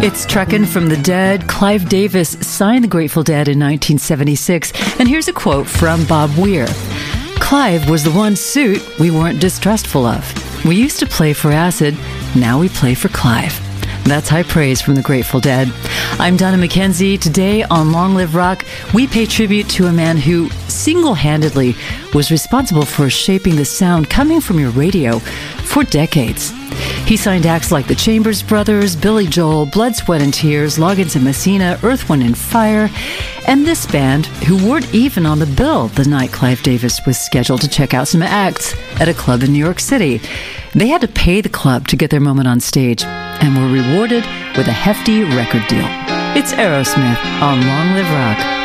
It's Trekkin' from the Dead. Clive Davis signed the Grateful Dead in 1976, and here's a quote from Bob Weir. Clive was the one suit we weren't distrustful of. We used to play for acid, now we play for Clive. That's high praise from the Grateful Dead. I'm Donna McKenzie. Today on Long Live Rock, we pay tribute to a man who single-handedly was responsible for shaping the sound coming from your radio for decades. He signed acts like the Chambers Brothers, Billy Joel, Blood, Sweat and Tears, Loggins and Messina, Earth, Wind and Fire, and this band who weren't even on the bill the night Clive Davis was scheduled to check out some acts at a club in New York City. They had to pay the club to get their moment on stage and were rewarded with a hefty record deal. It's Aerosmith on Long Live Rock.